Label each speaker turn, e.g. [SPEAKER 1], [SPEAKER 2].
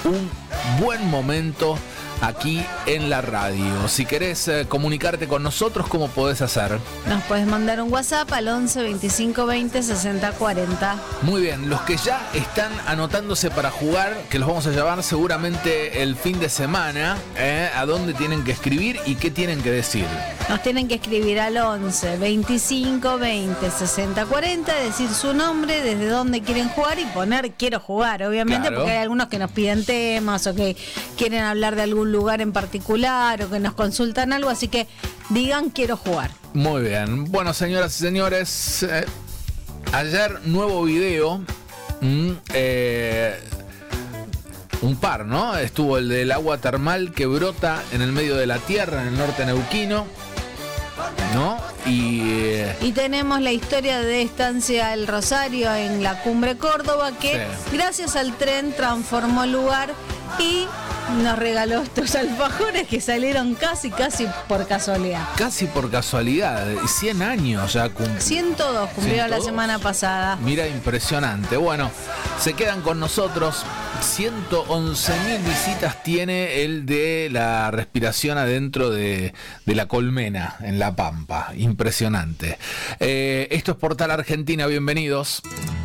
[SPEAKER 1] un buen momento aquí en la radio. Si querés comunicarte con nosotros, ¿cómo podés hacer?
[SPEAKER 2] Nos podés mandar un WhatsApp al 11 25 20 60 40.
[SPEAKER 1] Muy bien, los que ya están anotándose para jugar, que los vamos a llevar seguramente el fin de semana, ¿a dónde tienen que escribir y qué tienen que decir?
[SPEAKER 2] Nos tienen que escribir al 11 25 20 60 40, decir su nombre, desde dónde quieren jugar y poner quiero jugar, obviamente,
[SPEAKER 1] Claro.
[SPEAKER 2] porque hay algunos que nos piden temas o que quieren hablar de algún lugar en particular o que nos consultan algo, así que digan quiero jugar.
[SPEAKER 1] Muy bien. Bueno, señoras y señores, ayer nuevo video. Un par, ¿no? Estuvo el del agua termal que brota en el medio de la tierra, en el norte neuquino, ¿no? Y
[SPEAKER 2] tenemos la historia de Estancia El Rosario en la Cumbre Córdoba, que
[SPEAKER 1] sí,
[SPEAKER 2] gracias al tren transformó el lugar y nos regaló estos alfajores que salieron casi por casualidad.
[SPEAKER 1] casi por casualidad, 100 años ya cumplió.
[SPEAKER 2] 102 cumplieron la semana pasada.
[SPEAKER 1] Mira, impresionante. Bueno, se quedan con nosotros. 111.000 visitas tiene el de la respiración adentro de la colmena en La Pampa. Impresionante. Esto es Portal Argentina, bienvenidos.